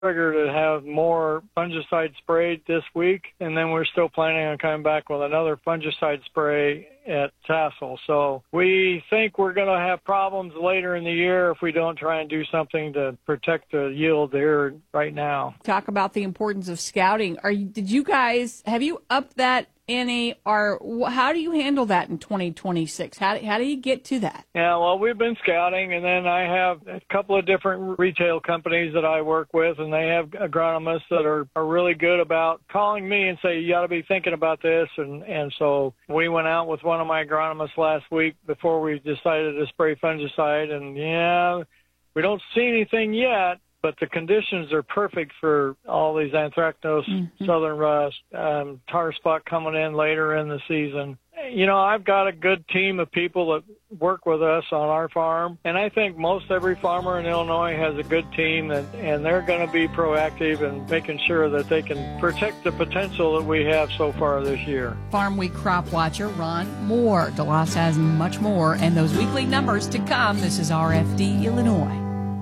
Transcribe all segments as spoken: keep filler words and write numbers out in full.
trigger to have more fungicide sprayed this week, and then we're still planning on coming back with another fungicide spray at Tassel. So we think we're going to have problems later in the year if we don't try and do something to protect the yield there right now. Talk about the importance of scouting. Are you, did you guys, have you upped that any, or how do you handle that in twenty twenty-six? How, how do you get to that? Yeah, well, we've been scouting, and then I have a couple of different retail companies that I work with, and they have agronomists that are, are really good about calling me and say, you got to be thinking about this. And, and so we went out with one of my agronomists last week before we decided to spray fungicide, and yeah, we don't see anything yet, but the conditions are perfect for all these anthracnose, mm-hmm. southern rust, um, tar spot coming in later in the season. You know, I've got a good team of people that work with us on our farm, and I think most every farmer in Illinois has a good team, and, and they're going to be proactive in making sure that they can protect the potential that we have so far this year. Farm Week Crop Watcher Ron Moore. DeLoss has much more, and those weekly numbers to come. This is R F D Illinois.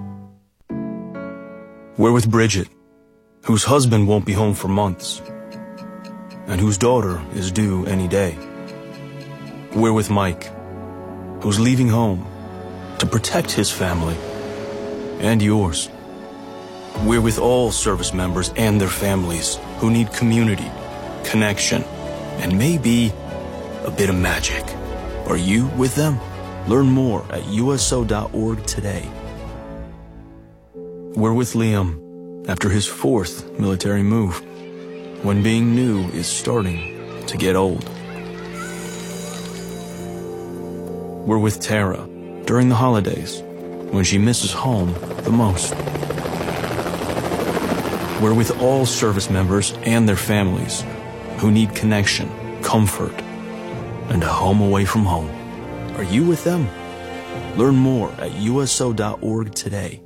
We're with Bridget, whose husband won't be home for months, and whose daughter is due any day. We're with Mike, who's leaving home to protect his family and yours. We're with all service members and their families who need community, connection, and maybe a bit of magic. Are you with them? Learn more at U S O dot org today. We're with Liam after his fourth military move, when being new is starting to get old. We're with Tara during the holidays, when she misses home the most. We're with all service members and their families who need connection, comfort, and a home away from home. Are you with them? Learn more at U S O dot org today.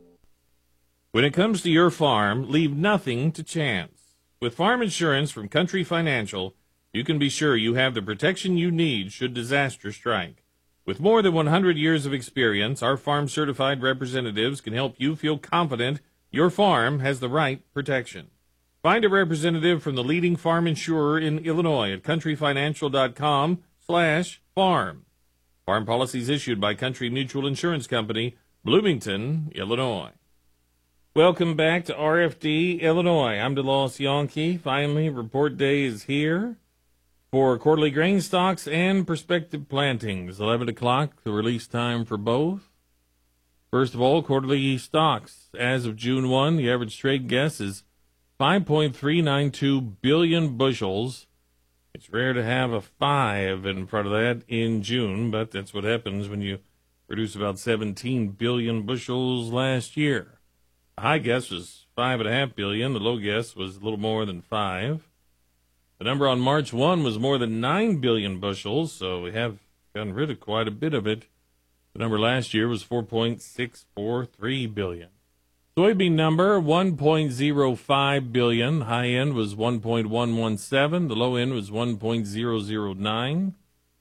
When it comes to your farm, leave nothing to chance. With farm insurance from Country Financial, you can be sure you have the protection you need should disaster strike. With more than one hundred years of experience, our farm-certified representatives can help you feel confident your farm has the right protection. Find a representative from the leading farm insurer in Illinois at country financial dot com slash farm. Farm policies issued by Country Mutual Insurance Company, Bloomington, Illinois. Welcome back to R F D Illinois. I'm DeLoss Yankee. Finally, report day is here for quarterly grain stocks and prospective plantings. eleven o'clock, the release time for both. First of all, quarterly stocks. As of June first, the average trade guess is five point three nine two billion bushels. It's rare to have a five in front of that in June, but that's what happens when you produce about seventeen billion bushels last year. The high guess was five and a half billion. The low guess was a little more than five. The number on March first was more than nine billion bushels, so we have gotten rid of quite a bit of it. The number last year was four point six four three billion. Soybean number one point zero five billion. High end was one point one one seven. The low end was one point zero zero nine.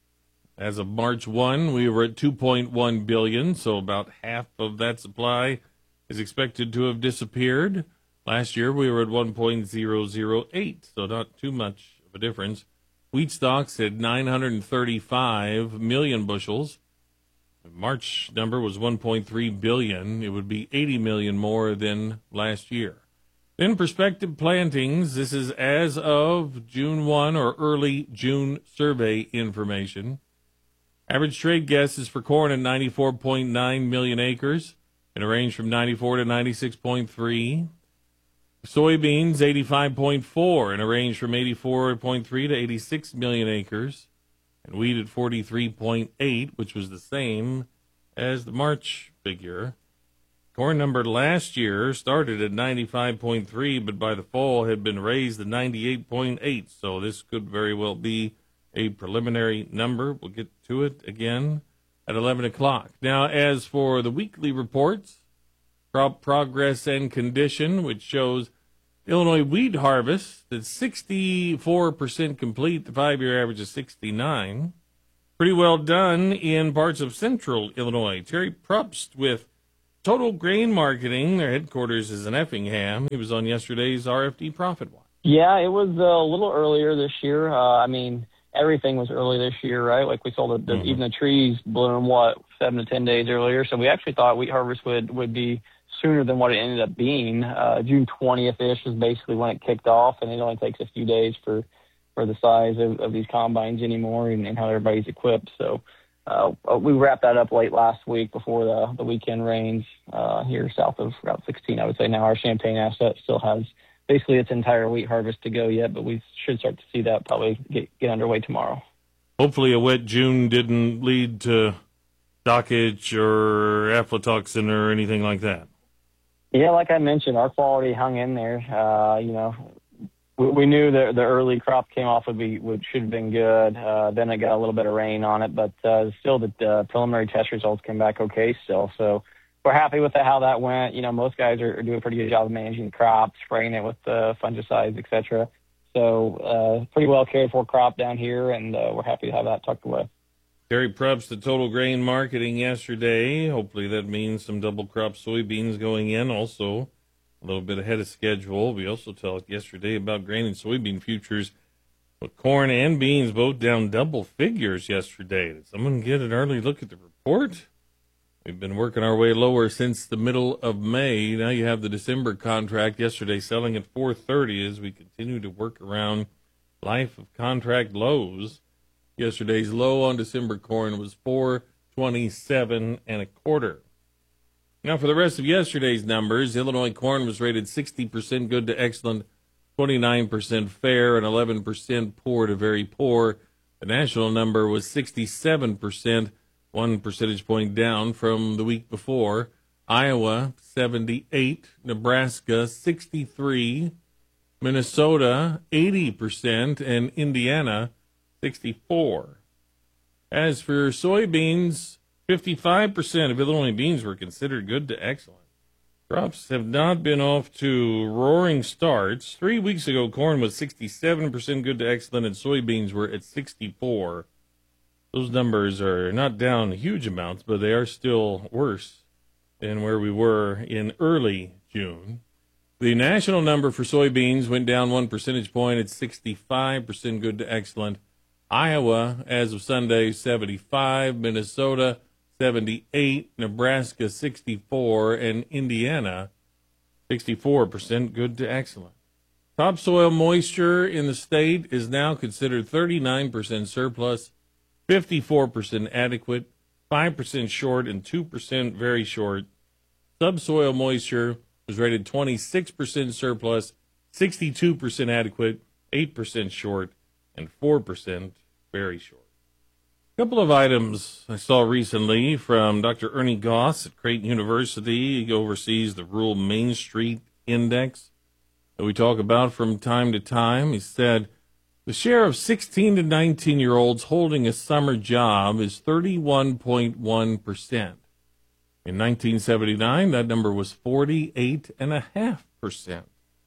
As of March first, we were at two point one billion, so about half of that supply is expected to have disappeared. Last year, we were at one point zero zero eight, so not too much of a difference. Wheat stocks had nine hundred thirty-five million bushels. The March number was one point three billion. It would be eighty million more than last year. Then prospective plantings. This is as of June first or early June survey information. Average trade guess is for corn at ninety-four point nine million acres, in a range from ninety-four to ninety-six point three. Soybeans, eighty-five point four, in a range from eighty-four point three to eighty-six million acres. And wheat at forty-three point eight, which was the same as the March figure. Corn number last year started at ninety-five point three, but by the fall had been raised to ninety-eight point eight. So this could very well be a preliminary number. We'll get to it again at eleven o'clock. Now, as for the weekly reports, crop progress and condition, which shows Illinois wheat harvest that's sixty-four percent complete. The five-year average is sixty-nine. Pretty well done in parts of central Illinois. Terry Probst with Total Grain Marketing, their headquarters is in Effingham. He was on yesterday's R F D Profit Watch. Yeah, it was a little earlier this year. Uh, I mean, everything was early this year, right? Like we saw the, the mm-hmm. even the trees bloom, what, seven to ten days earlier. So we actually thought wheat harvest would, would be sooner than what it ended up being. Uh, June twentieth-ish was basically when it kicked off, and it only takes a few days for, for the size of, of these combines anymore and, and how everybody's equipped. So uh, we wrapped that up late last week before the, the weekend rains uh, here south of Route sixteen. I would say now our Champaign asset still has basically its entire wheat harvest to go yet, but we should start to see that probably get, get underway tomorrow. Hopefully a wet June didn't lead to stockage or aflatoxin or anything like that. Yeah, like I mentioned, our quality hung in there. Uh, you know, we, we knew that the early crop came off would be would should have been good. Uh, then it got a little bit of rain on it, but uh, still the uh, preliminary test results came back okay still. So we're happy with the, how that went. You know, most guys are, are doing a pretty good job of managing the crop, spraying it with uh, fungicides, et cetera. So uh, pretty well cared for crop down here, and uh, we're happy to have that tucked away. Terry Probst, the Total Grain Marketing yesterday. Hopefully that means some double crop soybeans going in. Also, a little bit ahead of schedule. We also talked yesterday about grain and soybean futures, with corn and beans both down double figures yesterday. Did someone get an early look at the report? We've been working our way lower since the middle of May. Now you have the December contract yesterday selling at four thirty as we continue to work around life of contract lows. Yesterday's low on December corn was four twenty-seven and a quarter. Now for the rest of yesterday's numbers, Illinois corn was rated sixty percent good to excellent, twenty-nine percent fair, and eleven percent poor to very poor. The national number was sixty-seven percent, one percentage point down from the week before. Iowa, seventy-eight, Nebraska, sixty-three, Minnesota, eighty percent, and Indiana, sixty-four. As for soybeans, fifty-five percent of Illinois beans were considered good to excellent. Crops have not been off to roaring starts. Three weeks ago, corn was sixty-seven percent good to excellent, and soybeans were at sixty-four. Those numbers are not down huge amounts, but they are still worse than where we were in early June. The national number for soybeans went down one percentage point at sixty-five percent good to excellent. Iowa, as of Sunday, seventy-five, Minnesota, seventy-eight, Nebraska, sixty-four, and Indiana, sixty-four percent good to excellent. Topsoil moisture in the state is now considered thirty-nine percent surplus, fifty-four percent adequate, five percent short, and two percent very short. Subsoil moisture was rated twenty-six percent surplus, sixty-two percent adequate, eight percent short, and four percent very short. A couple of items I saw recently from Doctor Ernie Goss at Creighton University. He oversees the Rural Main Street Index that we talk about from time to time. He said the share of sixteen to nineteen-year-olds holding a summer job is thirty-one point one percent. In nineteen seventy-nine, that number was forty-eight point five percent.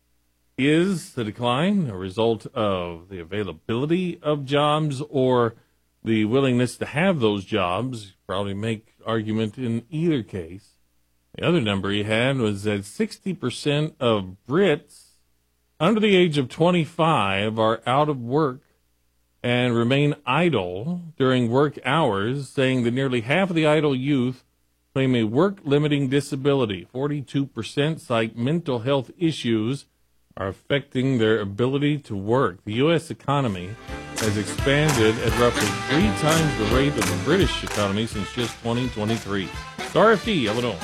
Is the decline a result of the availability of jobs or the willingness to have those jobs? Probably make argument in either case. The other number he had was that sixty percent of Brits under the age of twenty-five are out of work and remain idle during work hours, saying that nearly half of the idle youth claim a work-limiting disability. forty-two percent cite mental health issues are affecting their ability to work. The U S economy has expanded at roughly three times the rate of the British economy since just twenty twenty-three. It's R F D, Illinois.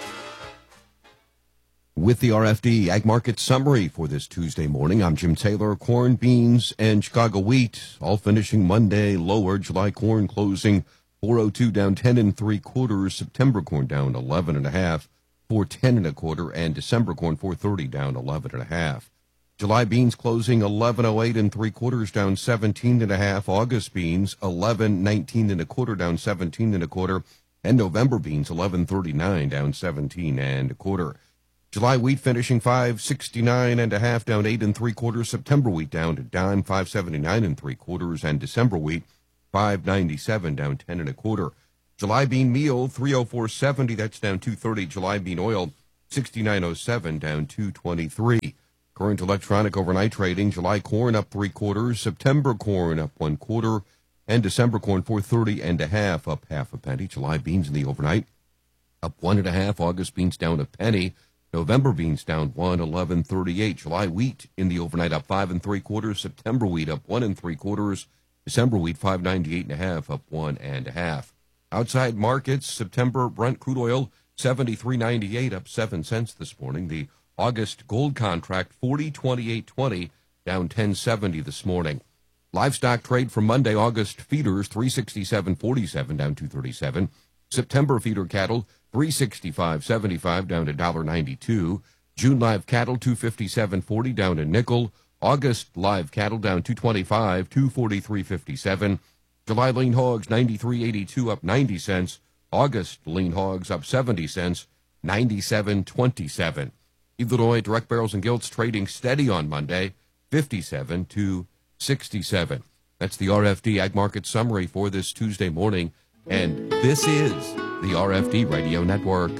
With the R F D Ag Market Summary for this Tuesday morning, I'm Jim Taylor. Corn, beans, and Chicago wheat all finishing Monday lower. July corn closing four oh two down ten and three quarters. September corn down eleven and a half. four ten and a quarter, and December corn four thirty down eleven and a half. July beans closing eleven oh eight and three quarters down seventeen and a half. August beans eleven nineteen and a quarter down seventeen and a quarter, and November beans eleven thirty-nine down seventeen and a quarter. July wheat finishing five sixty-nine and a half down eight and three quarters. September wheat down to dime five seventy-nine and three quarters, and December wheat five ninety-seven down ten and a quarter. July bean meal, three oh four seventy, that's down two thirty. July bean oil, sixty-nine oh seven, down two twenty-three. Current electronic overnight trading, July corn up three quarters, September corn up one quarter, and December corn four thirty and a half, up half a penny. July beans in the overnight, up one and a half. August beans down a penny. November beans down one, eleven thirty-eight. July wheat in the overnight up five and three quarters. September wheat up one and three quarters. December wheat five ninety-eight and a half, up one and a half. Outside markets, September Brent crude oil seventy-three ninety-eight, up seven cents this morning. The August gold contract forty twenty-eight twenty, down ten seventy this morning. Livestock trade for Monday, August feeders three sixty-seven forty-seven, down two thirty-seven. September feeder cattle three sixty-five seventy-five, down to one ninety-two. June live cattle two fifty-seven forty, down a nickel. August live cattle down two twenty-five, two forty-three fifty-seven. July lean hogs ninety-three eighty-two, up ninety cents. August lean hogs up seventy cents, ninety-seven twenty-seven. Illinois direct barrels and gilts trading steady on Monday, fifty-seven to sixty-seven. That's the R F D Ag Market Summary for this Tuesday morning, and this is the R F D Radio Network.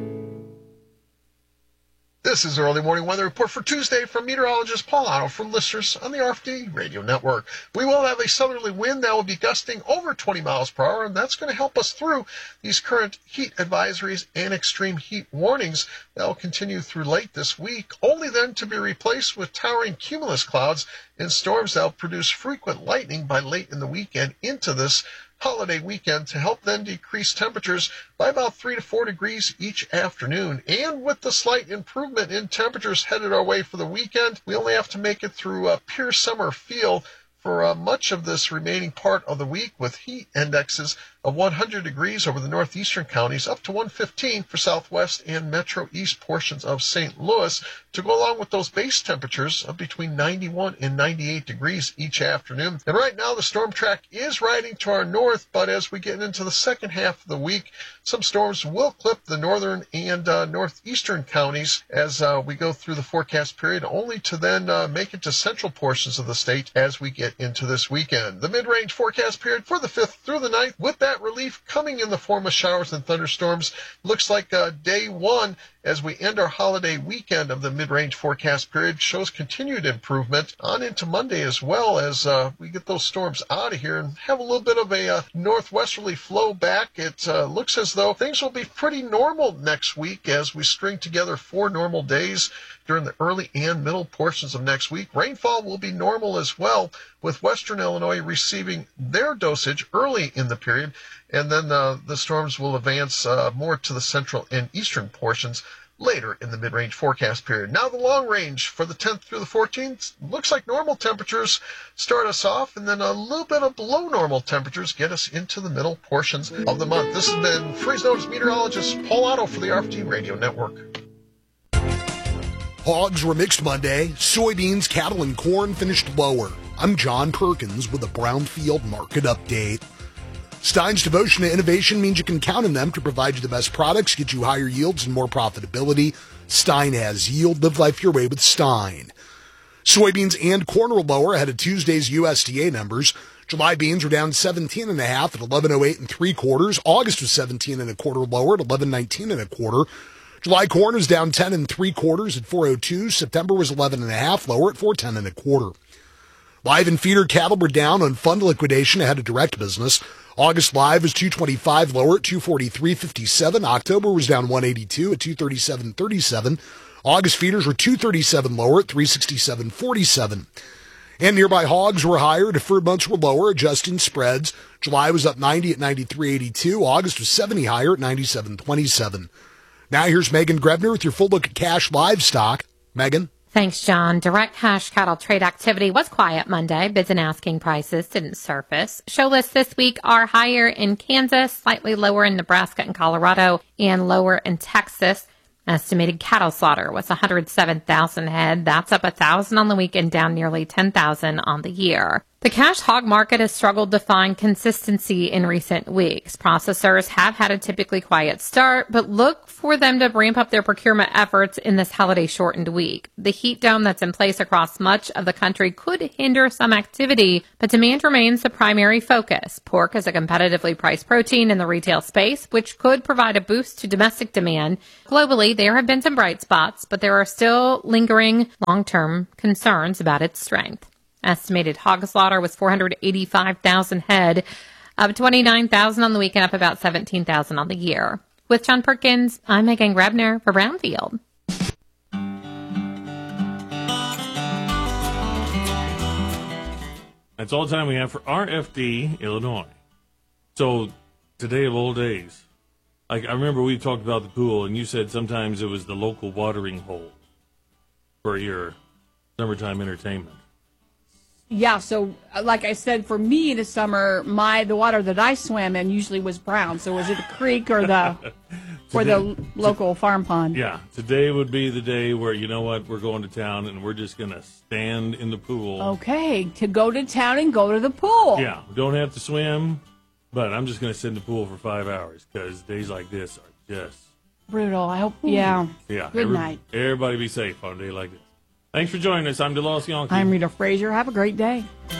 This is Early Morning Weather Report for Tuesday from meteorologist Paul Otto for listeners on the R F D Radio Network. We will have a southerly wind that will be gusting over twenty miles per hour, and that's going to help us through these current heat advisories and extreme heat warnings that will continue through late this week, only then to be replaced with towering cumulus clouds and storms that will produce frequent lightning by late in the weekend into this holiday weekend to help then decrease temperatures by about three to four degrees each afternoon. And with the slight improvement in temperatures headed our way for the weekend, we only have to make it through a pure summer feel for uh, much of this remaining part of the week, with heat indexes of one hundred degrees over the northeastern counties, up to one fifteen for southwest and metro east portions of Saint Louis, to go along with those base temperatures of between ninety-one and ninety-eight degrees each afternoon. And right now the storm track is riding to our north, but as we get into the second half of the week, some storms will clip the northern and uh, northeastern counties as uh, we go through the forecast period, only to then uh, make it to central portions of the state as we get into this weekend. The mid-range forecast period for the fifth through the ninth, with that relief coming in the form of showers and thunderstorms, looks like uh, day one as we end our holiday weekend of the mid-range forecast period shows continued improvement on into Monday, as well as uh, we get those storms out of here and have a little bit of a uh, northwesterly flow back. It uh, looks as though things will be pretty normal next week as we string together four normal days during the early and middle portions of next week. Rainfall will be normal as well, with western Illinois receiving their dosage early in the period, and then uh, the storms will advance uh, more to the central and eastern portions later in the mid-range forecast period. Now the long range for the tenth through the fourteenth looks like normal temperatures start us off, and then a little bit of below normal temperatures get us into the middle portions of the month. This has been Freeze Notice meteorologist Paul Otto for the R F D Radio Network. Hogs were mixed Monday. Soybeans, cattle, and corn finished lower. I'm John Perkins with a Brownfield Market Update. Stein's devotion to innovation means you can count on them to provide you the best products, get you higher yields and more profitability. Stein has yield. Live life your way with Stein. Soybeans and corn were lower ahead of Tuesday's U S D A numbers. July beans were down seventeen and a half at eleven oh eight and three quarters. August was seventeen and a quarter lower at eleven nineteen and a quarter. July corn was down ten and three quarters at four oh two. September was eleven and a half lower at four ten and a quarter. Live and feeder cattle were down on fund liquidation ahead of direct business. August live was two twenty-five lower at two forty-three fifty-seven. October was down one eighty-two at two thirty-seven thirty-seven. August feeders were two thirty-seven lower at three sixty-seven forty-seven. And nearby hogs were higher. Deferred months were lower, adjusting spreads. July was up ninety at ninety-three eighty-two. August was seventy higher at ninety-seven twenty-seven. Now here's Megan Grebner with your full look at cash livestock. Megan? Thanks, John. Direct cash cattle trade activity was quiet Monday. Bids and asking prices didn't surface. Show lists this week are higher in Kansas, slightly lower in Nebraska and Colorado, and lower in Texas. Estimated cattle slaughter was one hundred seven thousand head. That's up one thousand on the week and down nearly ten thousand on the year. The cash hog market has struggled to find consistency in recent weeks. Processors have had a typically quiet start, but look for them to ramp up their procurement efforts in this holiday-shortened week. The heat dome that's in place across much of the country could hinder some activity, but demand remains the primary focus. Pork is a competitively priced protein in the retail space, which could provide a boost to domestic demand. Globally, there have been some bright spots, but there are still lingering long-term concerns about its strength. Estimated hog slaughter was four hundred eighty-five thousand head, up twenty-nine thousand on the week and up about seventeen thousand on the year. With John Perkins, I'm Megan Grebner for Brownfield. That's all the time we have for R F D Illinois. So, today of old days, like I remember we talked about the pool, and you said sometimes it was the local watering hole for your summertime entertainment. Yeah, so like I said, for me this summer, my the water that I swam in usually was brown. So was it the creek or the or the local farm pond? Yeah, today would be the day where, you know what, we're going to town and we're just going to stand in the pool. Okay, to go to town and go to the pool. Yeah, we don't have to swim, but I'm just going to sit in the pool for five hours because days like this are just brutal. I hope, yeah. Yeah. Good every, night. Everybody be safe on a day like this. Thanks for joining us. I'm DeLoss Yonke. I'm Rita Frazier. Have a great day.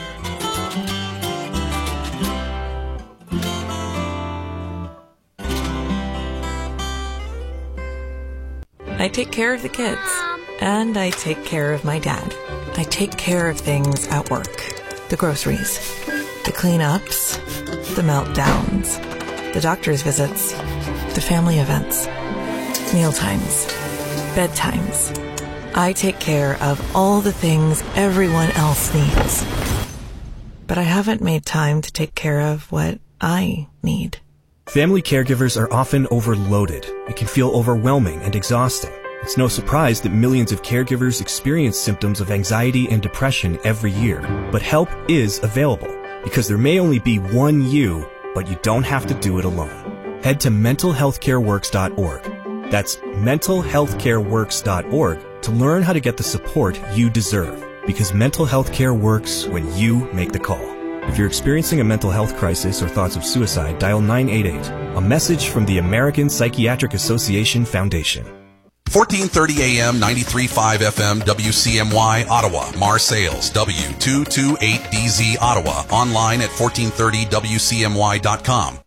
I take care of the kids, and I take care of my dad. I take care of things at work. The groceries, the cleanups, the meltdowns, the doctor's visits, the family events, mealtimes, bedtimes. I take care of all the things everyone else needs. But I haven't made time to take care of what I need. Family caregivers are often overloaded. It can feel overwhelming and exhausting. It's no surprise that millions of caregivers experience symptoms of anxiety and depression every year. But help is available, because there may only be one you, but you don't have to do it alone. Head to mental health care works dot org. That's mental health care works dot org to learn how to get the support you deserve, because mental health care works when you make the call. If you're experiencing a mental health crisis or thoughts of suicide, dial nine eight eight. A message from the American Psychiatric Association Foundation. fourteen thirty A M, ninety-three point five F M, W C M Y, Ottawa. Marseilles, W two two eight D Z, Ottawa. Online at fourteen thirty W C M Y dot com.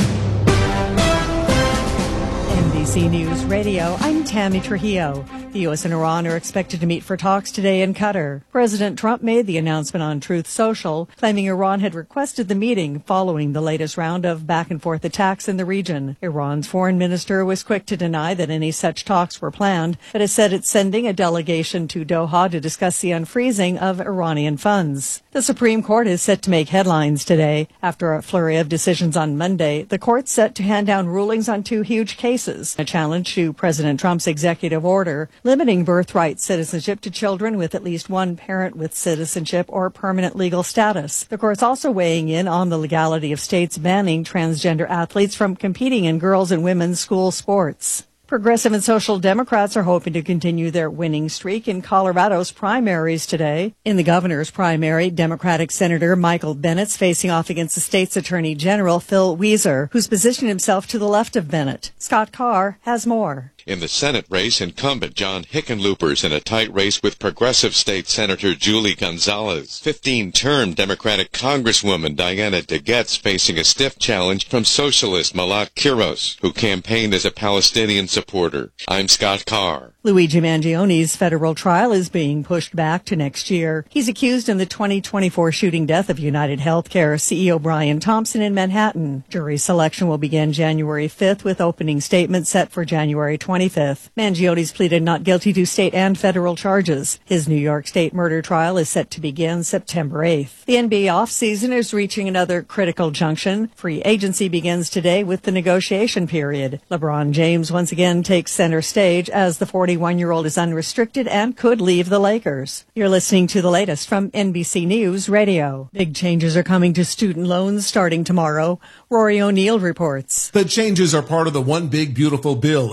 N B C News Radio, I'm Tammy Trujillo. The U S and Iran are expected to meet for talks today in Qatar. President Trump made the announcement on Truth Social, claiming Iran had requested the meeting following the latest round of back-and-forth attacks in the region. Iran's foreign minister was quick to deny that any such talks were planned, but has said it's sending a delegation to Doha to discuss the unfreezing of Iranian funds. The Supreme Court is set to make headlines today. After a flurry of decisions on Monday, the court's set to hand down rulings on two huge cases: a challenge to President Trump's executive order limiting birthright citizenship to children with at least one parent with citizenship or permanent legal status. The court's also weighing in on the legality of states banning transgender athletes from competing in girls' and women's school sports. Progressive and Social Democrats are hoping to continue their winning streak in Colorado's primaries today. In the governor's primary, Democratic Senator Michael Bennett's facing off against the state's Attorney General Phil Weiser, who's positioned himself to the left of Bennett. Scott Carr has more. In the Senate race, incumbent John Hickenlooper's in a tight race with progressive state Senator Julie Gonzalez. fifteen-term Democratic Congresswoman Diana DeGette's facing a stiff challenge from socialist Malak Kiros, who campaigned as a Palestinian supporter. I'm Scott Carr. Luigi Mangioni's federal trial is being pushed back to next year. He's accused in the twenty twenty-four shooting death of United Healthcare C E O Brian Thompson in Manhattan. Jury selection will begin January fifth with opening statements set for January twenty-fifth. Mangioni's pleaded not guilty to state and federal charges. His New York State murder trial is set to begin September eighth. The N B A offseason is reaching another critical junction. Free agency begins today with the negotiation period. LeBron James once again takes center stage as the forty-one-year-old is unrestricted and could leave the Lakers. You're listening to the latest from N B C News Radio. Big changes are coming to student loans starting tomorrow. Rory O'Neill reports. The changes are part of the One Big Beautiful Bill and limit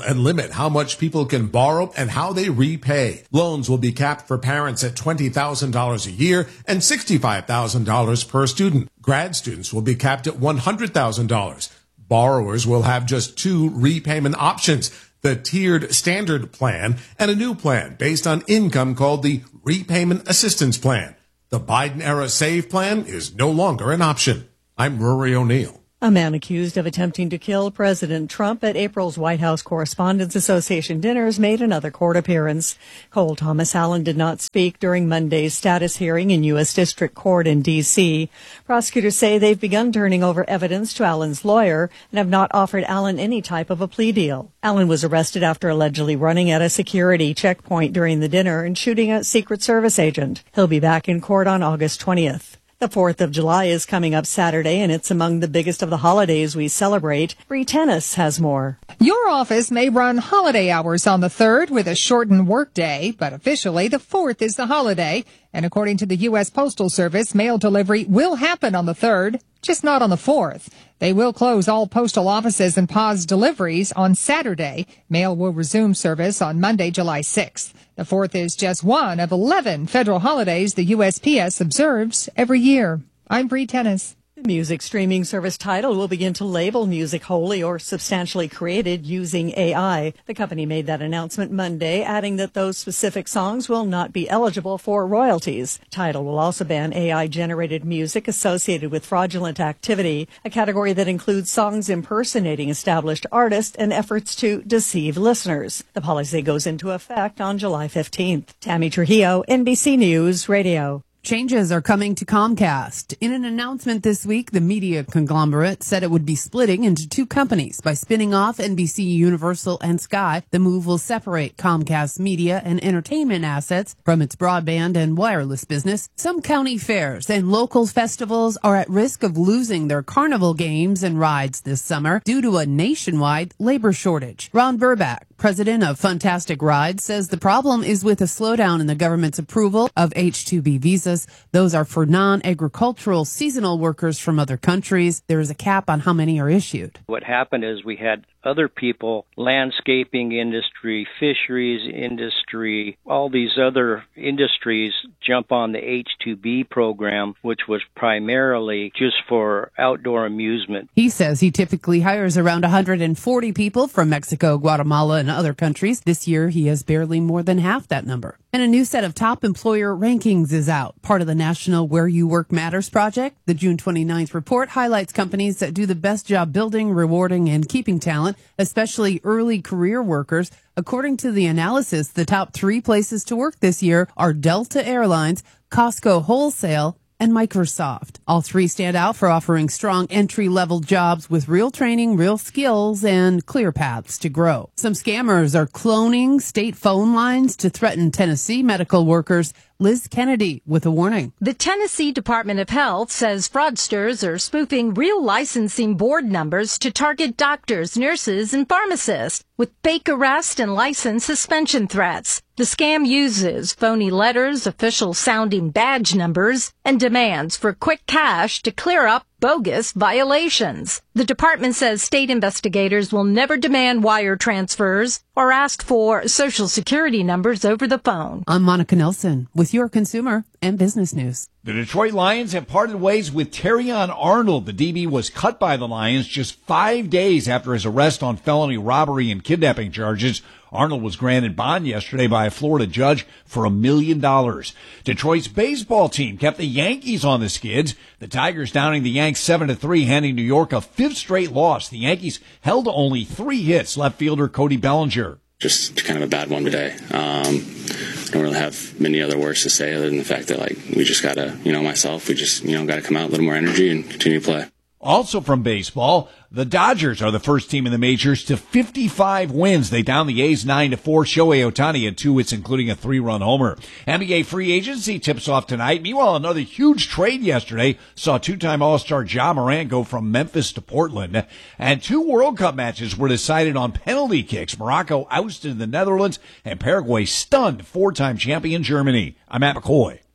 limit how much people can borrow and how they repay. Loans will be capped for parents at twenty thousand dollars a year and sixty-five thousand dollars per student. Grad students will be capped at one hundred thousand dollars. Borrowers will have just two repayment options, the tiered standard plan and a new plan based on income called the repayment assistance plan. The Biden-era SAVE plan is no longer an option. I'm Rory O'Neill. A man accused of attempting to kill President Trump at April's White House Correspondents Association dinners made another court appearance. Cole Thomas Allen did not speak during Monday's status hearing in U S District Court in D C. Prosecutors say they've begun turning over evidence to Allen's lawyer and have not offered Allen any type of a plea deal. Allen was arrested after allegedly running at a security checkpoint during the dinner and shooting a Secret Service agent. He'll be back in court on August twentieth. The fourth of July is coming up Saturday, and it's among the biggest of the holidays we celebrate. Bree Tennis has more. Your office may run holiday hours on the third with a shortened workday, but officially the fourth is the holiday. And according to the U S Postal Service, mail delivery will happen on the third, just not on the fourth. They will close all postal offices and pause deliveries on Saturday. Mail will resume service on Monday, July sixth. The fourth is just one of eleven federal holidays the U S P S observes every year. I'm Bree Tennis. The music streaming service Tidal will begin to label music wholly or substantially created using A I. The company made that announcement Monday, adding that those specific songs will not be eligible for royalties. Tidal will also ban A I-generated music associated with fraudulent activity, a category that includes songs impersonating established artists and efforts to deceive listeners. The policy goes into effect on July fifteenth. Tammy Trujillo, N B C News Radio. Changes are coming to Comcast. In an announcement this week, the media conglomerate said it would be splitting into two companies. By spinning off N B C, Universal, and Sky, the move will separate Comcast's media and entertainment assets from its broadband and wireless business. Some county fairs and local festivals are at risk of losing their carnival games and rides this summer due to a nationwide labor shortage. Ron Burback, president of Funtastic Rides, says the problem is with a slowdown in the government's approval of H two B visas. Those are for non-agricultural seasonal workers from other countries. There is a cap on how many are issued. What happened is we had other people, landscaping industry, fisheries industry, all these other industries jump on the H two B program, which was primarily just for outdoor amusement. He says he typically hires around one hundred forty people from Mexico, Guatemala, and other countries. This year, he has barely more than half that number. And a new set of top employer rankings is out, part of the National Where You Work Matters project. The June twenty-ninth report highlights companies that do the best job building, rewarding, and keeping talent, especially early career workers. According to the analysis, the top three places to work this year are Delta Airlines, Costco Wholesale, and Microsoft. All three stand out for offering strong entry-level jobs with real training, real skills, and clear paths to grow. Some scammers are cloning state phone lines to threaten Tennessee medical workers. Liz Kennedy with a warning. The Tennessee Department of Health says fraudsters are spoofing real licensing board numbers to target doctors, nurses, and pharmacists with fake arrest and license suspension threats. The scam uses phony letters, official-sounding badge numbers, and demands for quick cash to clear up bogus violations. The department says state investigators will never demand wire transfers or ask for social security numbers over the phone. I'm Monica Nelson with your consumer and business news. The Detroit Lions have parted ways with Terrion Arnold. The D B was cut by the Lions just five days after his arrest on felony robbery and kidnapping charges. Arnold was granted bond yesterday by a Florida judge for a million dollars. Detroit's baseball team kept the Yankees on the skids. The Tigers downing the Yanks seven to three, handing New York a fifth straight loss. The Yankees held to only three hits. Left fielder Cody Bellinger. Just kind of a bad one today. Um, I don't really have many other words to say other than the fact that, like, we just got to, you know, myself, we just, you know, got to come out, a little more energy and continue to play. Also from baseball, the Dodgers are the first team in the majors to fifty-five wins. They downed the A's nine to four. Shohei Ohtani had two hits, including a three-run homer. N B A free agency tips off tonight. Meanwhile, another huge trade yesterday saw two-time All-Star Ja Morant go from Memphis to Portland. And two World Cup matches were decided on penalty kicks. Morocco ousted the Netherlands, and Paraguay stunned four-time champion Germany. I'm Matt McCoy.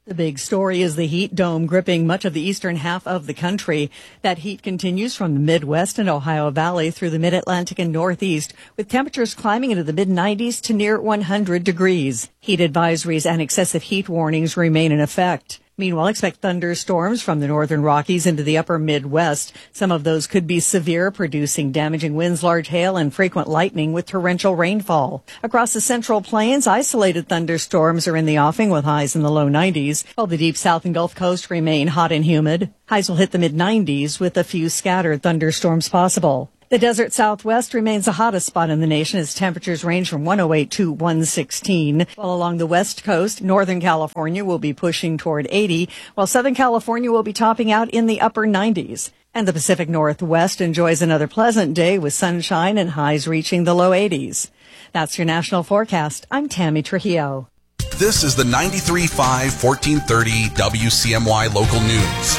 The big story is the heat dome gripping much of the eastern half of the country. That heat continues from the Midwest and Ohio Valley through the Mid-Atlantic and Northeast, with temperatures climbing into the mid nineties to near one hundred degrees. Heat advisories and excessive heat warnings remain in effect. Meanwhile, expect thunderstorms from the northern Rockies into the upper Midwest. Some of those could be severe, producing damaging winds, large hail, and frequent lightning with torrential rainfall. Across the Central Plains, isolated thunderstorms are in the offing with highs in the low nineties, while the deep south and Gulf Coast remain hot and humid. Highs will hit the mid nineties with a few scattered thunderstorms possible. The desert Southwest remains the hottest spot in the nation as temperatures range from one oh eight to one sixteen. While along the West Coast, Northern California will be pushing toward eighty, while Southern California will be topping out in the upper nineties. And the Pacific Northwest enjoys another pleasant day with sunshine and highs reaching the low eighties. That's your national forecast. I'm Tammy Trujillo. This is the ninety-three point five, fourteen thirty W C M Y local news.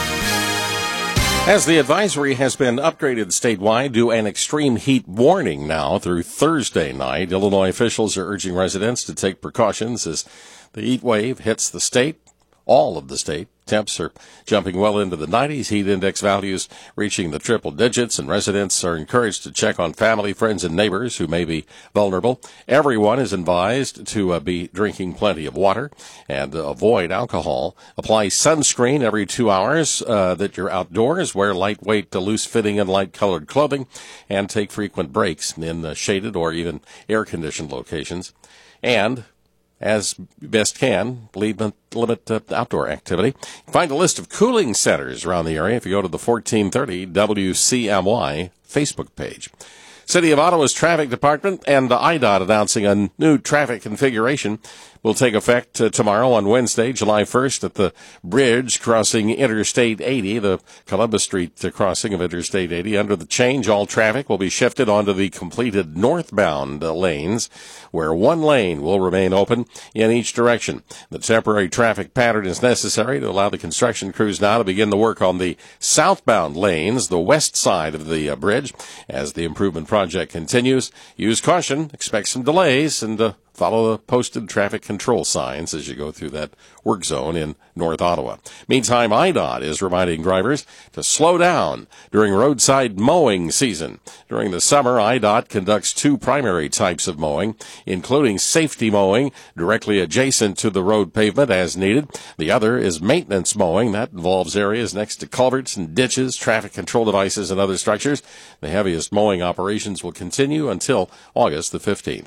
As the advisory has been upgraded statewide to an extreme heat warning now through Thursday night, Illinois officials are urging residents to take precautions as the heat wave hits the state, all of the state. Temps are jumping well into the nineties, heat index values reaching the triple digits, and residents are encouraged to check on family, friends, and neighbors who may be vulnerable. Everyone is advised to uh, be drinking plenty of water and uh, avoid alcohol. Apply sunscreen every two hours uh, that you're outdoors. Wear lightweight, uh, loose-fitting, and light-colored clothing, and take frequent breaks in uh, shaded or even air-conditioned locations. And as best can, limit, limit uh, outdoor activity. Find a list of cooling centers around the area if you go to the fourteen thirty W C M Y Facebook page. City of Ottawa's Traffic Department and the I D O T announcing a new traffic configuration will take effect uh, tomorrow on Wednesday, July first, at the bridge crossing Interstate eighty, the Columbus Street uh, crossing of Interstate eighty. Under the change, all traffic will be shifted onto the completed northbound uh, lanes, where one lane will remain open in each direction. The temporary traffic pattern is necessary to allow the construction crews now to begin the work on the southbound lanes, the west side of the uh, bridge, as the improvement project continues. Use caution, expect some delays, and uh, follow the posted traffic control signs as you go through that work zone in North Ottawa. Meantime, I D O T is reminding drivers to slow down during roadside mowing season. During the summer, I D O T conducts two primary types of mowing, including safety mowing directly adjacent to the road pavement as needed. The other is maintenance mowing. That involves areas next to culverts and ditches, traffic control devices, and other structures. The heaviest mowing operations will continue until August the fifteenth.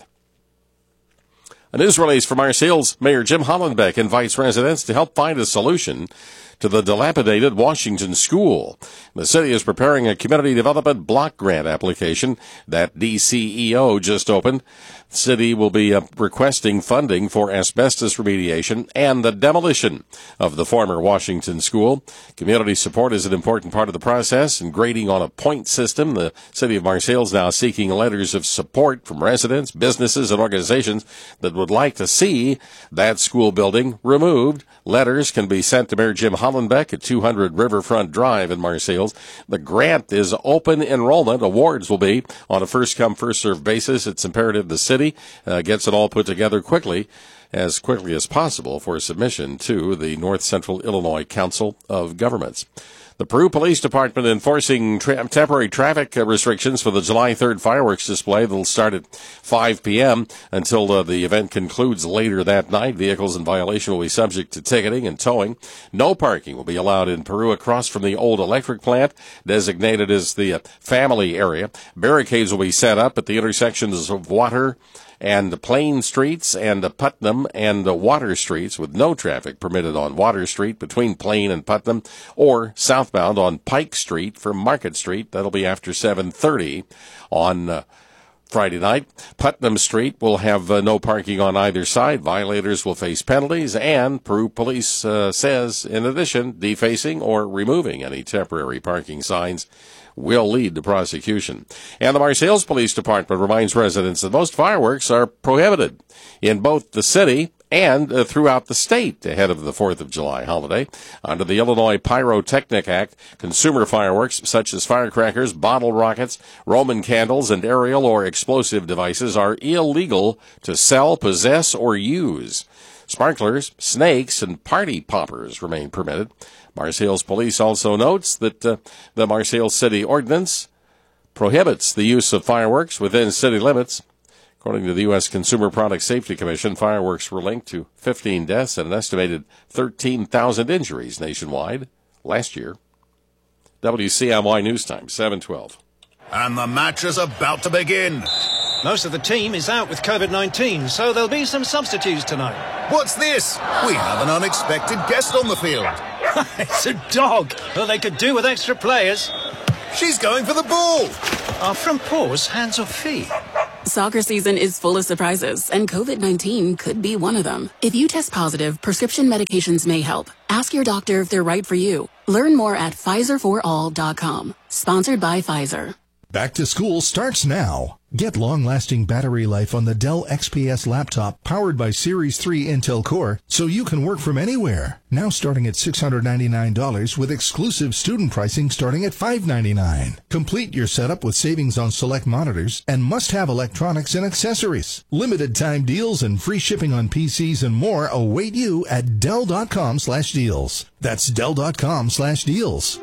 A news release from Marseilles Mayor Jim Hollenbeck invites residents to help find a solution to the dilapidated Washington School. The city is preparing a community development block grant application that D C E O just opened. The city will be uh, requesting funding for asbestos remediation and the demolition of the former Washington School. Community support is an important part of the process, and grading on a point system. The city of Marseilles is now seeking letters of support from residents, businesses, and organizations that would like to see that school building removed. Letters can be sent to Mayor Jim Hollenbeck at two hundred Riverfront Drive in Marseilles. The grant is open enrollment. Awards will be on a first-come, first-served basis. It's imperative the city uh, gets it all put together quickly, as quickly as possible, for submission to the North Central Illinois Council of Governments. The Peru Police Department enforcing tra- temporary traffic restrictions for the July third fireworks display that will start at five p.m. until uh, the event concludes later that night. Vehicles in violation will be subject to ticketing and towing. No parking will be allowed in Peru across from the old electric plant, designated as the uh, family area. Barricades will be set up at the intersections of Water and Plain Streets and Putnam and Water Streets, with no traffic permitted on Water Street between Plain and Putnam, or southbound on Pike Street from Market Street. That'll be after seven thirty on uh, Friday night. Putnam Street will have uh, no parking on either side. Violators will face penalties, and Peru Police uh, says, in addition, defacing or removing any temporary parking signs will lead to prosecution. And the Marseilles Police Department reminds residents that most fireworks are prohibited in both the city and uh, throughout the state ahead of the fourth of July holiday. Under the Illinois Pyrotechnic Act, consumer fireworks such as firecrackers, bottle rockets, Roman candles, and aerial or explosive devices are illegal to sell, possess, or use. Sparklers, snakes, and party poppers remain permitted. Marseilles Police also notes that uh, the Marseilles City Ordinance prohibits the use of fireworks within city limits. According to the U S Consumer Product Safety Commission, fireworks were linked to fifteen deaths and an estimated thirteen thousand injuries nationwide last year. W C M Y News Time, seven twelve. And the match is about to begin. Most of the team is out with COVID nineteen, so there'll be some substitutes tonight. What's this? We have an unexpected guest on the field. It's a dog. Well, they could do with extra players. She's going for the ball. Are front paws hands or feet? Soccer season is full of surprises, and COVID nineteen could be one of them. If you test positive, prescription medications may help. Ask your doctor if they're right for you. Learn more at Pfizer for all dot com. Sponsored by Pfizer. Back to school starts now. Get long-lasting battery life on the Dell X P S laptop powered by Series three Intel Core so you can work from anywhere. Now starting at six hundred ninety-nine dollars with exclusive student pricing starting at five hundred ninety-nine dollars. Complete your setup with savings on select monitors and must-have electronics and accessories. Limited time deals and free shipping on P Cs and more await you at Dell.com slash deals. That's Dell.com slash deals.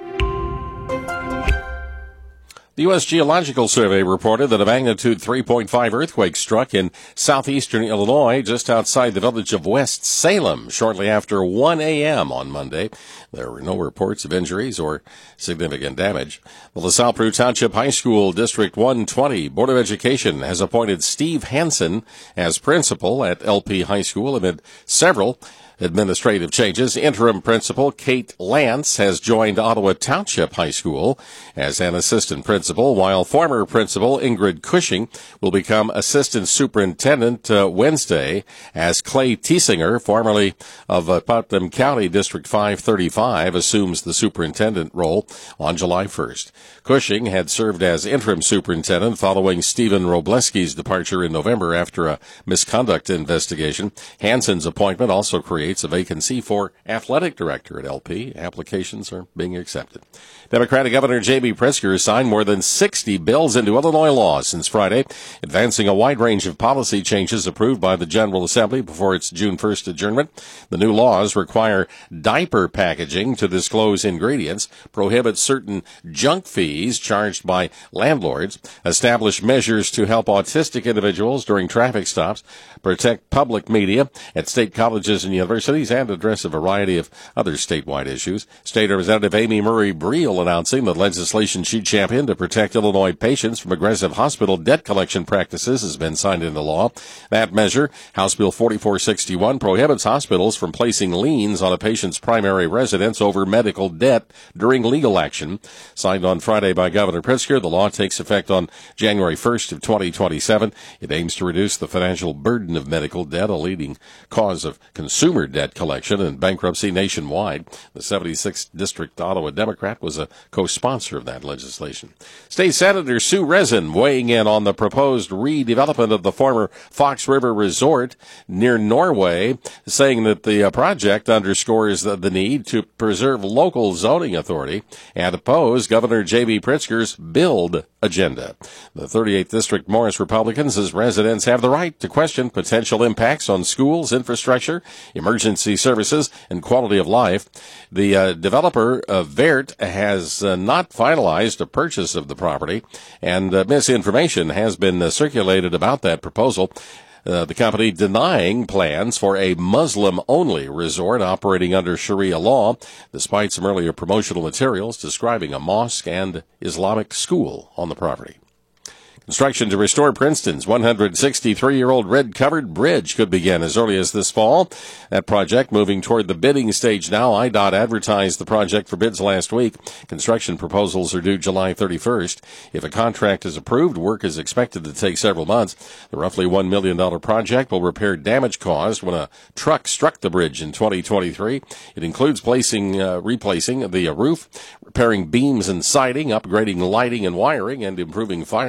The U S Geological Survey reported that a magnitude three point five earthquake struck in southeastern Illinois just outside the village of West Salem shortly after one a.m. on Monday. There were no reports of injuries or significant damage. The LaSalle Peru Township High School District one twenty Board of Education has appointed Steve Hansen as principal at L P High School amid several administrative changes. Interim principal Kate Lance has joined Ottawa Township High School as an assistant principal, while former principal Ingrid Cushing will become assistant superintendent uh, Wednesday as Clay Tiesinger, formerly of uh, Putnam County District five thirty-five, assumes the superintendent role on July first. Cushing had served as interim superintendent following Stephen Robleski's departure in November after a misconduct investigation. Hansen's appointment also creates a vacancy for athletic director at L P. Applications are being accepted. Democratic Governor J B Pritzker signed more than sixty bills into Illinois law since Friday, advancing a wide range of policy changes approved by the General Assembly before its June first adjournment. The new laws require diaper packaging to disclose ingredients, prohibit certain junk fees charged by landlords, establish measures to help autistic individuals during traffic stops, protect public media at state colleges and universities, and address a variety of other statewide issues. State Representative Amy Murray Briel announcing that legislation she championed to protect Illinois patients from aggressive hospital debt collection practices has been signed into law. That measure, House Bill forty-four sixty-one, prohibits hospitals from placing liens on a patient's primary residence over medical debt during legal action. Signed on Friday by Governor Pritzker, the law takes effect on January first of twenty twenty-seven. It aims to reduce the financial burden of medical debt, a leading cause of consumer debt collection and bankruptcy nationwide. The seventy-sixth District Ottawa Democrat was a co-sponsor of that legislation. State Senator Sue Rezin weighing in on the proposed redevelopment of the former Fox River Resort near Norway, saying that the uh, project underscores the, the need to preserve local zoning authority and oppose Governor J B Pritzker's build agenda. The thirty-eighth District Morris Republicans says residents have the right to question potential impacts on schools, infrastructure, emergency services, and quality of life. The uh, developer, uh, Vert, has uh, not finalized a purchase of the property, and uh, misinformation has been uh, circulated about that proposal. Uh, the company denying plans for a Muslim-only resort operating under Sharia law, despite some earlier promotional materials describing a mosque and Islamic school on the property. Construction to restore Princeton's one hundred sixty-three-year-old red-covered bridge could begin as early as this fall. That project moving toward the bidding stage now. I D O T advertised the project for bids last week. Construction proposals are due July thirty-first. If a contract is approved, work is expected to take several months. The roughly one million dollars project will repair damage caused when a truck struck the bridge in twenty twenty-three. It includes placing, uh, replacing the uh, roof, repairing beams and siding, upgrading lighting and wiring, and improving fire protection.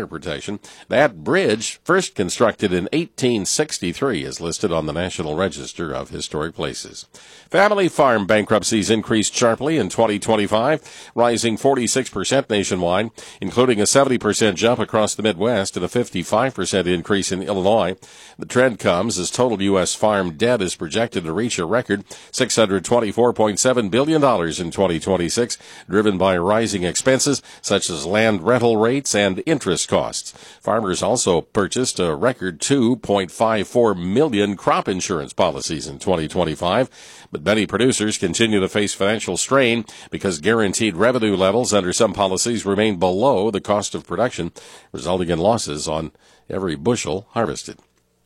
condition. That bridge, first constructed in eighteen sixty-three, is listed on the National Register of Historic Places. Family farm bankruptcies increased sharply in twenty twenty-five, rising forty-six percent nationwide, including a seventy percent jump across the Midwest and a fifty-five percent increase in Illinois. The trend comes as total U S farm debt is projected to reach a record six hundred twenty-four point seven billion dollars in twenty twenty-six, driven by rising expenses such as land rental rates and interest costs. Farmers also purchased a record two point five four million crop insurance policies in twenty twenty-five, but many producers continue to face financial strain because guaranteed revenue levels under some policies remain below the cost of production, resulting in losses on every bushel harvested.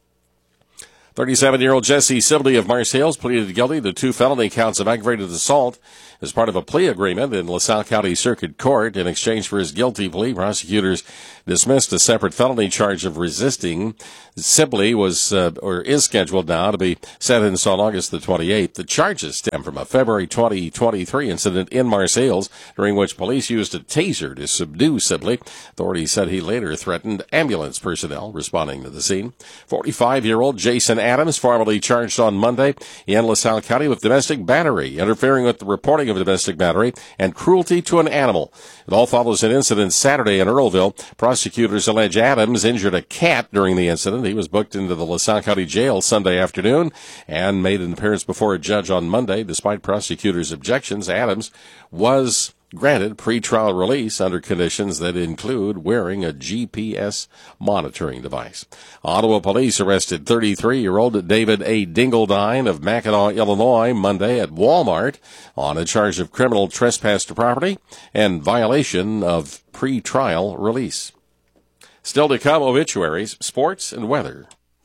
thirty-seven-year-old Jesse Sibley of Marseilles pleaded guilty to two felony counts of aggravated assault as part of a plea agreement in LaSalle County Circuit Court. In exchange for his guilty plea, prosecutors dismissed a separate felony charge of resisting. Sibley was, uh, or is scheduled now to be sentenced on August the twenty-eighth. The charges stem from a February twenty twenty-three incident in Marseilles during which police used a taser to subdue Sibley. Authorities said he later threatened ambulance personnel responding to the scene. forty-five-year-old Jason Adams, formerly charged on Monday in LaSalle County with domestic battery, interfering with the reporting of domestic battery, and cruelty to an animal. It all follows an incident Saturday in Earlville. Prosecutors allege Adams injured a cat during the incident. He was booked into the LaSalle County Jail Sunday afternoon and made an appearance before a judge on Monday. Despite prosecutors' objections, Adams was granted pretrial release under conditions that include wearing a G P S monitoring device. Ottawa police arrested thirty-three-year-old David A. Dingledine of Mackinac, Illinois, Monday at Walmart on a charge of criminal trespass to property and violation of pretrial release. Still to come, obituaries, sports, and weather.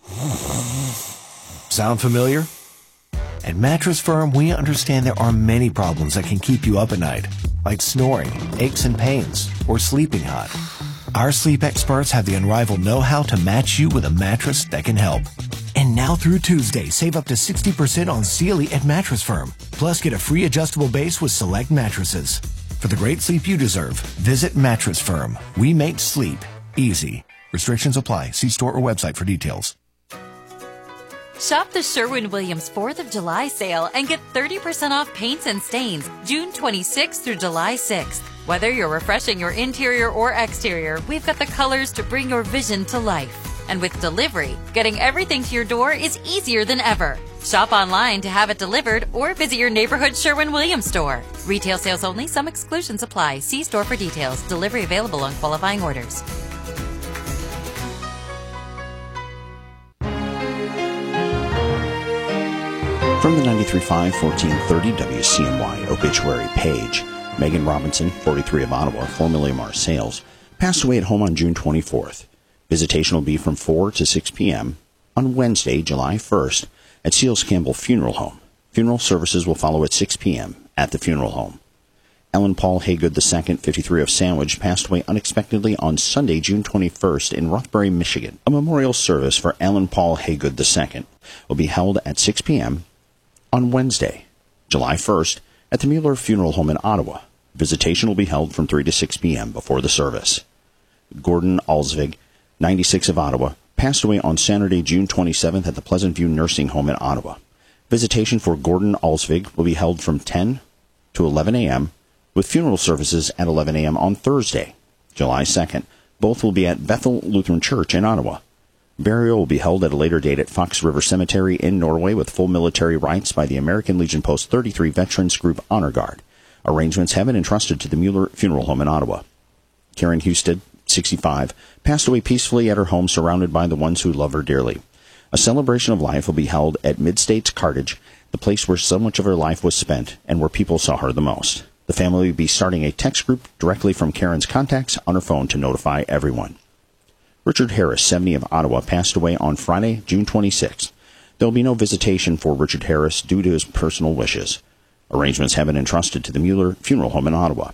Sound familiar? At Mattress Firm, we understand there are many problems that can keep you up at night, like snoring, aches and pains, or sleeping hot. Our sleep experts have the unrivaled know-how to match you with a mattress that can help. And now through Tuesday, save up to sixty percent on Sealy at Mattress Firm. Plus, get a free adjustable base with select mattresses. For the great sleep you deserve, visit Mattress Firm. We make sleep easy. Restrictions apply. See store or website for details. Shop the Sherwin-Williams fourth of July sale and get thirty percent off paints and stains June twenty-sixth through July sixth. Whether you're refreshing your interior or exterior, we've got the colors to bring your vision to life. And with delivery, getting everything to your door is easier than ever. Shop online to have it delivered or visit your neighborhood Sherwin-Williams store. Retail sales only. Some exclusions apply. See store for details. Delivery available on qualifying orders. From the ninety-three point five, fourteen thirty W C M Y obituary page, Megan Robinson, forty-three of Ottawa, formerly Marseilles, passed away at home on June twenty-fourth. Visitation will be from four to six p.m. on Wednesday, July first, at Seals Campbell Funeral Home. Funeral services will follow at six p.m. at the funeral home. Ellen Paul Haygood the second, fifty-three of Sandwich, passed away unexpectedly on Sunday, June twenty-first in Rothbury, Michigan. A memorial service for Ellen Paul Haygood the second will be held at six p.m. on Wednesday, July first, at the Mueller Funeral Home in Ottawa. Visitation will be held from three to six p.m. before the service. Gordon Alsvig, ninety-six of Ottawa, passed away on Saturday, June twenty-seventh at the Pleasant View Nursing Home in Ottawa. Visitation for Gordon Alsvig will be held from ten to eleven a.m., with funeral services at eleven a.m. on Thursday, July second. Both will be at Bethel Lutheran Church in Ottawa. Burial will be held at a later date at Fox River Cemetery in Norway with full military rites by the American Legion Post thirty-three Veterans Group Honor Guard. Arrangements have been entrusted to the Mueller Funeral Home in Ottawa. Karen Husted, sixty-five, passed away peacefully at her home surrounded by the ones who love her dearly. A celebration of life will be held at Mid-States Cartage, the place where so much of her life was spent and where people saw her the most. The family will be starting a text group directly from Karen's contacts on her phone to notify everyone. Richard Harris, seventy of Ottawa, passed away on Friday, June twenty-sixth. There will be no visitation for Richard Harris due to his personal wishes. Arrangements have been entrusted to the Mueller Funeral Home in Ottawa.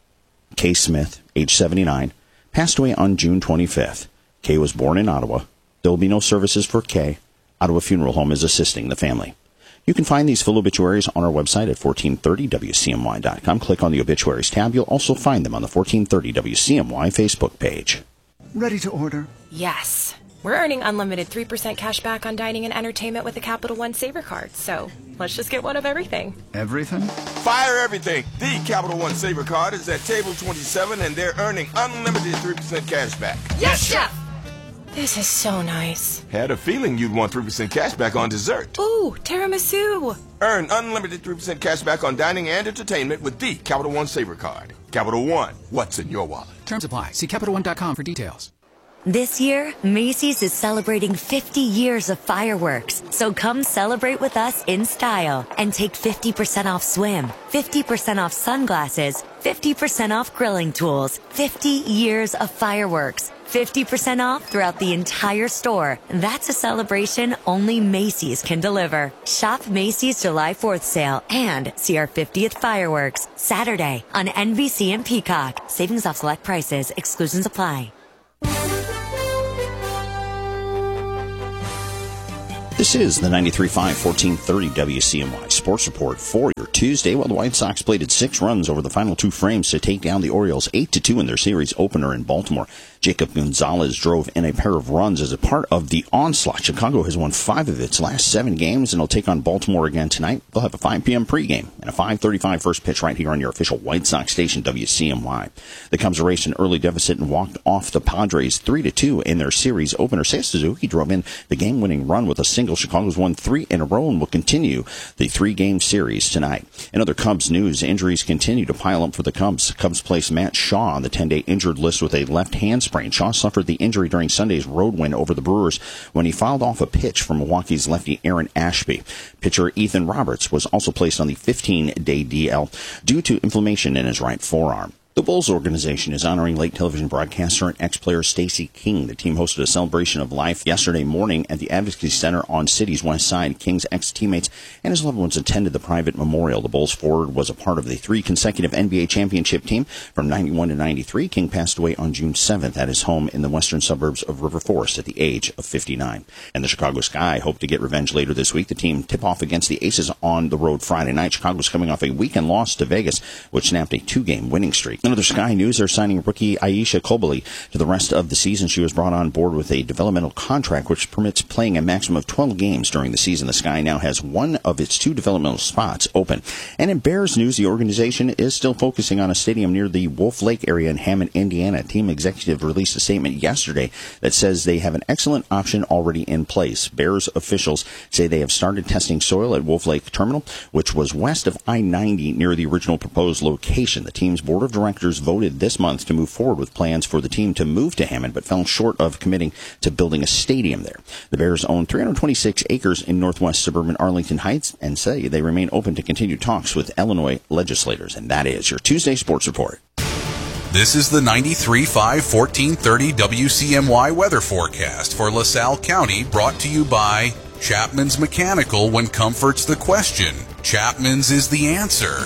Kay Smith, age seventy-nine, passed away on June twenty-fifth. Kay was born in Ottawa. There will be no services for Kay. Ottawa Funeral Home is assisting the family. You can find these full obituaries on our website at fourteen thirty W C M Y dot com. Click on the Obituaries tab. You'll also find them on the fourteen thirty W C M Y Facebook page. Ready to order. Yes. We're earning unlimited three percent cash back on dining and entertainment with the Capital One Saver Card, so let's just get one of everything. Everything? Fire everything! The Capital One Saver Card is at table twenty-seven, and they're earning unlimited three percent cash back. Yes, Chef! This is so nice. Had a feeling you'd want three percent cash back on dessert. Ooh, tiramisu! Earn unlimited three percent cash back on dining and entertainment with the Capital One Saver Card. Capital One, what's in your wallet? Terms apply. See Capital One dot com for details. This year, Macy's is celebrating fifty years of fireworks. So come celebrate with us in style and take fifty percent off swim, fifty percent off sunglasses, fifty percent off grilling tools, fifty years of fireworks, fifty percent off throughout the entire store. That's a celebration only Macy's can deliver. Shop Macy's July fourth sale and see our fiftieth fireworks Saturday on N B C and Peacock. Savings off select prices. Exclusions apply. This is the ninety-three point five, fourteen thirty W C M Y Sports Report for your Tuesday. Well, the White Sox bladed six runs over the final two frames to take down the Orioles eight to two in their series opener in Baltimore. Jacob Gonzalez drove in a pair of runs as a part of the onslaught. Chicago has won five of its last seven games and will take on Baltimore again tonight. They'll have a five p.m. pregame and a five thirty-five first pitch right here on your official White Sox station, W C M Y. The Cubs erased an early deficit and walked off the Padres three to two in their series opener. Seiya Suzuki drove in the game-winning run with a single. Chicago's won three in a row and will continue the three-game series tonight. In other Cubs news, injuries continue to pile up for the Cubs. Cubs placed Matt Shaw on the ten-day injured list with a left hand sprain. Shaw suffered the injury during Sunday's road win over the Brewers when he fouled off a pitch from Milwaukee's lefty Aaron Ashby. Pitcher Ethan Roberts was also placed on the fifteen-day D L due to inflammation in his right forearm. The Bulls organization is honoring late television broadcaster and ex-player Stacey King. The team hosted a celebration of life yesterday morning at the Advocacy Center on City's west side. King's ex-teammates and his loved ones attended the private memorial. The Bulls forward was a part of the three consecutive N B A championship team from ninety-one to ninety-three. King passed away on June seventh at his home in the western suburbs of River Forest at the age of fifty-nine. And the Chicago Sky hope to get revenge later this week. The team tip off against the Aces on the road Friday night. Chicago's coming off a weekend loss to Vegas, which snapped a two-game winning streak. In other Sky news, they're signing rookie Aisha Kobali to the rest of the season. She was brought on board with a developmental contract which permits playing a maximum of twelve games during the season. The Sky now has one of its two developmental spots open. And in Bears news, the organization is still focusing on a stadium near the Wolf Lake area in Hammond, Indiana. Team executive released a statement yesterday that says they have an excellent option already in place. Bears officials say they have started testing soil at Wolf Lake Terminal, which was west of I ninety near the original proposed location. The team's board of directors voted this month to move forward with plans for the team to move to Hammond, but fell short of committing to building a stadium there. The Bears own three hundred twenty-six acres in northwest suburban Arlington Heights and say they remain open to continued talks with Illinois legislators. And that is your Tuesday Sports Report. This is the ninety-three point five, fourteen thirty W C M Y weather forecast for LaSalle County, brought to you by Chapman's Mechanical. When comfort's the question, Chapman's is the answer.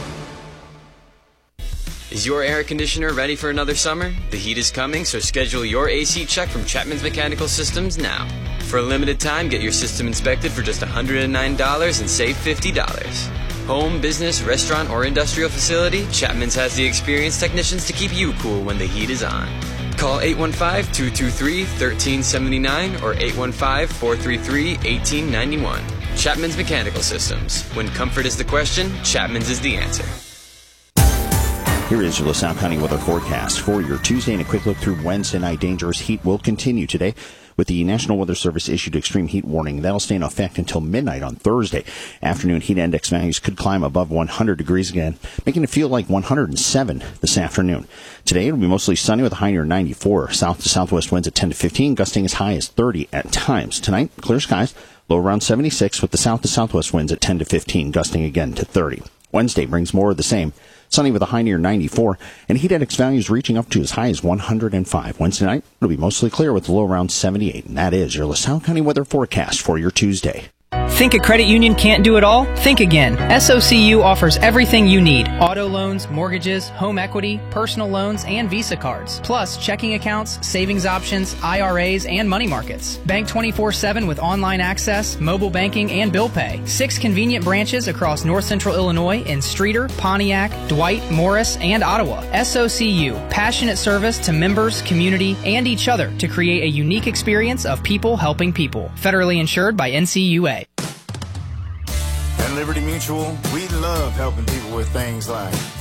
Is your air conditioner ready for another summer? The heat is coming, so schedule your A C check from Chapman's Mechanical Systems now. For a limited time, get your system inspected for just one hundred nine dollars and save fifty dollars. Home, business, restaurant, or industrial facility, Chapman's has the experienced technicians to keep you cool when the heat is on. Call eight one five, two two three, one three seven nine or eight one five, four three three, one eight nine one. Chapman's Mechanical Systems. When comfort is the question, Chapman's is the answer. Here is your LaSalle County weather forecast for your Tuesday, and a quick look through Wednesday night. Dangerous heat will continue today with the National Weather Service issued extreme heat warning. That'll stay in effect until midnight on Thursday. Afternoon heat index values could climb above one hundred degrees again, making it feel like one hundred seven this afternoon. Today it'll be mostly sunny with a high near ninety-four. South to southwest winds at ten to fifteen, gusting as high as thirty at times. Tonight, clear skies, low around seventy-six with the south to southwest winds at ten to fifteen, gusting again to thirty. Wednesday brings more of the same. Sunny with a high near ninety-four, and heat index values reaching up to as high as one hundred five. Wednesday night, it'll be mostly clear with a low around seventy-eight. And that is your LaSalle County weather forecast for your Tuesday. Think a credit union can't do it all? Think again. S O C U offers everything you need. Auto loans, mortgages, home equity, personal loans, and Visa cards. Plus checking accounts, savings options, I R As, and money markets. Bank twenty-four seven with online access, mobile banking, and bill pay. Six convenient branches across north central Illinois in Streeter, Pontiac, Dwight, Morris, and Ottawa. S O C U. Passionate service to members, community, and each other to create a unique experience of people helping people. Federally insured by N C U A. At Liberty Mutual, we love helping people with things like